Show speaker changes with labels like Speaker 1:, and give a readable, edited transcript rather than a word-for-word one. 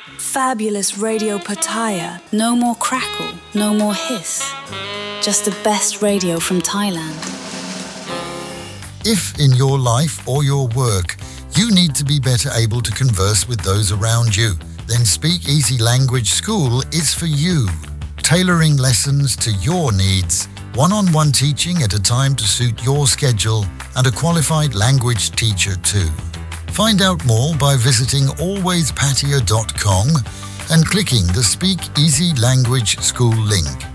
Speaker 1: Fabulous Radio Pattaya. No more crackle, no more hiss. Just the best radio from Thailand.
Speaker 2: If in your life or your work you need to be better able to converse with those around you, then Speak Easy Language School is for you. Tailoring lessons to your needs, one-on-one teaching at a time to suit your schedule, and a qualified language teacher too. Find out more by visiting alwayspattaya.com and clicking the Speak Easy Language School link.